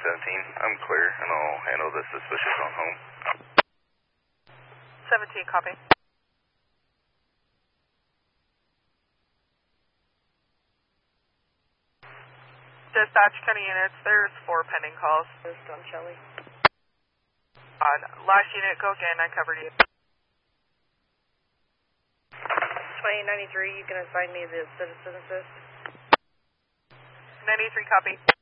I'm clear, and I'll handle the suspicious on home. 17, copy. Dispatch county units, there's 4 pending calls. This is Don Shelley. Last unit, go again, I covered you. 2093, you can assign me the citizen assist. 93, copy.